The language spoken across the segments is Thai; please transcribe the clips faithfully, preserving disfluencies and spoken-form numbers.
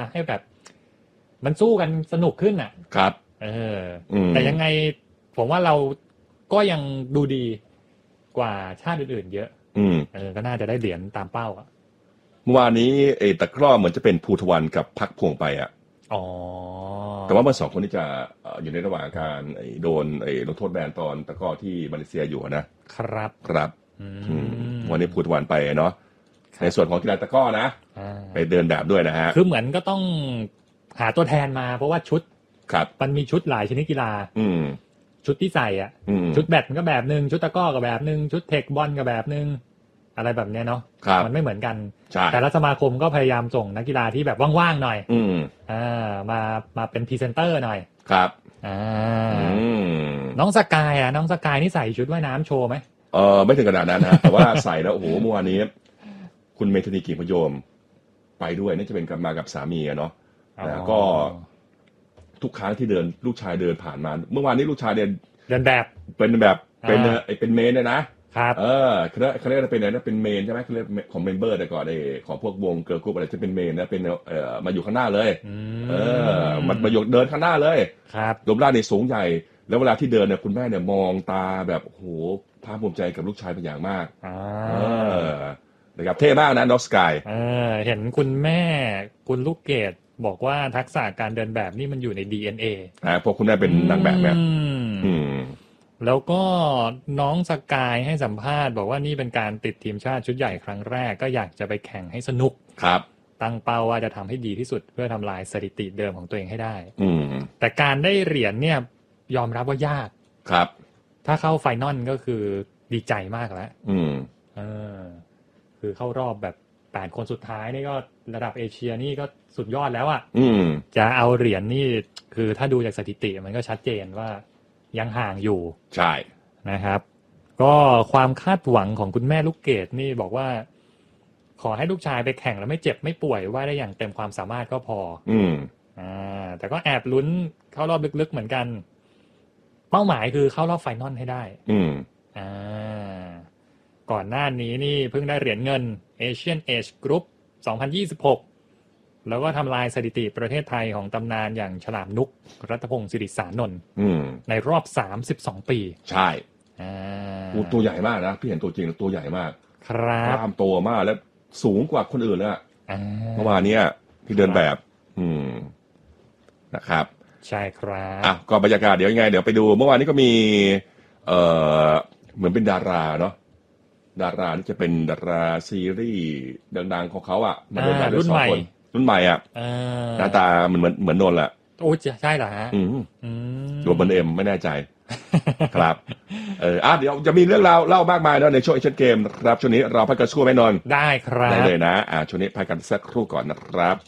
ให้แบบมันสู้กันสนุกขึ้นอ่ะครับเออแต่ยังไงผมว่าเราก็ยังดูดีกว่าชาติอื่นๆเยอะเออก็น่าจะได้เหรียญตามเป้าอ่ะเมื่อวานนี้ไอ้ตะกร้อเหมือนจะเป็นภูทวันกับพักพวงไปอ่ะอ๋อแต่ว่าเมื่อสองคนนี้จะอยู่ในระหว่างการโดนไอ้ลงโทษแบนตอนตะกร้อที่มาเลเซียอยู่นะครับครับวันนี้ภูทวันไปเนาะในส่วนของกีฬาตะกร้อนะไปเดินแบบด้วยนะฮะคือเหมือนก็ต้องหาตัวแทนมาเพราะว่าชุดมันมีชุดหลายชนิดกีฬาชุดที่ใส่อ่ะชุดแบดมันก็แบบนึงชุดตะกร้อก็แบบนึงชุดเทคบอลก็แบบนึงอะไรแบบนี้เนาะมันไม่เหมือนกันแต่ละสมาคมก็พยายามส่งนักกีฬาที่แบบว่างๆหน่อยอ่ามามาเป็นพรีเซนเตอร์หน่อยครับอ่าน้องสกายอ่ะน้องสกายนี่ใส่ชุดว่ายน้ำโชว์ไหมเออไม่ถึงขนาดนั้นนะแต่ว่าใส่แล้วโอ้โหเมื่อวานนี้คุณเมธานีกิ่งพยมไปด้วยนี่จะเป็นกับมากับสามีเนาะแล้วก็ทุกครั้งที่เดินลูกชายเดินผ่านมาเมื่อวานนี้ลูกชายเดินเดินแบบเป็นแบบเป็นไอเป็นเมนเลยนะครับเออเขาเรียกเขาเรียกเป็นอะไรนะเป็นเมนใช่ไหมเขาเรียกของเมมเบอร์แต่ก่อนไอของพวกวงเกิร์ลกรุ๊ปอะไรจะเป็นเมนนะเป็นเอ่อมาอยู่ข้างหน้าเลยเออมันมาอยู่เดินข้างหน้าเลยครับรูปร่างในสูงใหญ่แล้วเวลาที่เดินเนี่ยคุณแม่เนี่ยมองตาแบบโอ้โหภาคภูมิใจกับลูกชายเป็นอย่างมากเออนะครับเท่มากนะน้องสกายเออเห็นคุณแม่คุณลูกเกดบอกว่าทักษะการเดินแบบนี่มันอยู่ใน ดี เอ็น เออ่าพวกคุณแม่เป็นนางแบบเนี่ยอืมแล้วก็น้องสกายให้สัมภาษณ์บอกว่านี่เป็นการติดทีมชาติชุดใหญ่ครั้งแรกก็อยากจะไปแข่งให้สนุกครับตั้งเป้าว่าจะทำให้ดีที่สุดเพื่อทำลายสถิติเดิมของตัวเองให้ได้อืมแต่การได้เหรียญเนี่ยยอมรับว่ายากครับถ้าเข้าไฟนอลก็คือดีใจมากแล้วอืมเออคือเข้ารอบแบบแปดคนสุดท้ายนี่ก็ระดับเอเชียนี่ก็สุดยอดแล้วอ่ะจะเอาเหรียญ นี่คือถ้าดูจากสถิติมันก็ชัดเจนว่ายังห่างอยู่ใช่นะครับก็ความคาดหวังของคุณแม่ลูกเกดนี่บอกว่าขอให้ลูกชายไปแข่งแล้วไม่เจ็บไม่ป่วยว่าได้อย่างเต็มความสามารถก็พออืมอ่าแต่ก็แอบลุ้นเข้ารอบลึกๆเหมือนกันเป้าหมายคือเข้ารอบไฟนอลให้ได้อืมอ่าก่อนหน้านี้นี่เพิ่งได้เหรียญเงิน Asian Age Group สองพันยี่สิบหกแล้วก็ทำลายสถิติประเทศไทยของตำนานอย่างฉลามนุกรัตพงศ์สิริสานนท์ในรอบสามสิบสองปีใช่ตัวใหญ่มากนะพี่เห็นตัวจริงตัวใหญ่มากครับกล้ามโตมากและสูงกว่าคนอื่นเลยเมื่อวานนี้พี่เดินแบบอืมนะครับใช่ครับอ่ะก็บรรยากาศเดี๋ยวยังไงเดี๋ยวไปดูเมื่อวานนี้ก็มีเอ่อเหมือนเป็นดาราเนาะดาราที่จะเป็นดาราซีรีส์ดังๆของเขาอ่ะมาเดินแบบรุ่นใหม่รุ่นใหม่อ่ะหน้าตาเหมือนเหมือนเหมือนนนท์แหละโอ้ใช่เหรอฮะอืมรวมเป็นเอ็มไม่แน่ใจครับเอออ่ะเดี๋ยวจะมีเรื่องราวเล่ามากมายเนาะในช่วงเอเชียนเกมนะครับช่วงนี้เราพักกันชั่วไหมนนท์ได้ครับได้เลยนะอ่าช่วงนี้พักกันสักครู่ก่อนนะครับ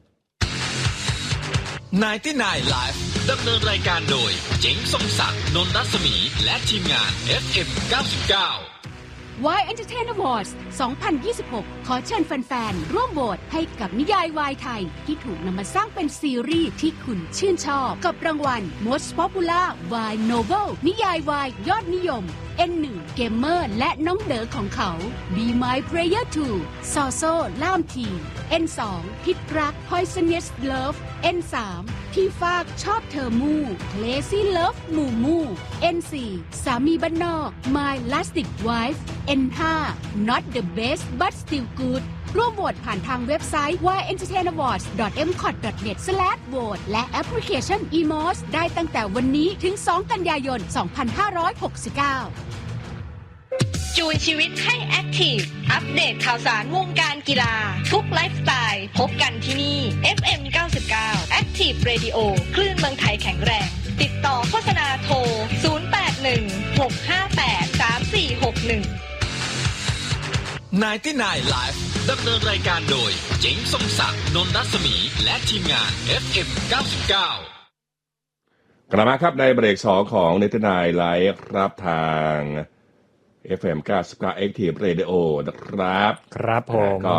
ไนน์ตี้ไนน์ Live ดำเนินรายการโดยเจ๋งทรงศักดิ์นนท์รัศมีและทีมงาน เอฟ เอ็ม เก้าสิบเก้าวาย Entertain Awards สองพันยี่สิบหกขอเชิญแฟนๆร่วมโหวตให้กับนิยายวายไทยที่ถูกนำมาสร้างเป็นซีรีส์ที่คุณชื่นชอบกับรางวัล Most Popular Y Novel นิยายวายยอดนิยม เอ็น หนึ่ง Gamer และน้องเด๋อของเขา Be My Player ทู ซอโซ่ล่ามที เอ็น สอง พิษรัก Poisonous Love เอ็น สาม พี่ฟากชอบเธอมู่ Lazy Love มูมู เอ็น สี่ สามีบ้านนอก My Lastic Wife เอ็น ห้า Not the Best But Still Good ร่วมโหวตผ่านทางเว็บไซต์ วาย เอ็นเตอร์เทน อวอร์ดส์ ดอท เอ็ม ซี โอ ที ดอท เน็ต สแลช โหวต และแอปพลิเคชัน อี เอ็ม โอ เอส ได้ตั้งแต่วันนี้ถึง สอง กันยายน สองพันห้าร้อยหกสิบเก้าจูนชีวิตให้แอคทีฟอัปเดตข่าวสารวงการกีฬาทุกไลฟ์สไตล์พบกันที่นี่ เอฟ เอ็ม เก้าสิบเก้า Active Radio คลื่นเมืองไทยแข็งแรงติดต่อโฆษณาโทรศูนย์ แปด หนึ่ง หก ห้า แปด สาม สี่ หก หนึ่งไนน์ตี้ไนน์ Live ดำเนินรายการโดยเจ๋งทรงศักดิ์นนท์รัศมีและทีมงาน เอฟ เอ็ม เก้าสิบเก้ากลับมาครับในเบรกสองของ ไนน์ตี้ไนน์ Live ครับทาง เอฟ เอ็ม เก้าสิบเก้า Active Radio นะครับครับผมก็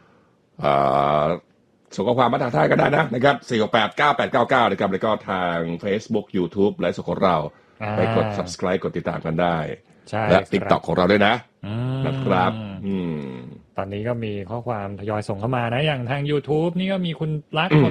ส่งข้อความมาทางท้ายก็ได้นะนะครับสี่ หก แปด เก้า แปด เก้า เก้านะครับแล้วก็ทาง Facebook YouTube ไลฟ์สดของเราไปกด Subscribe กดติดตามกันได้และ TikTok ของเราด้วยนะนะครับตอนนี้ก็มีข้อความทยอยส่งเข้ามานะอย่างทาง YouTube นี่ก็มีคุณรัก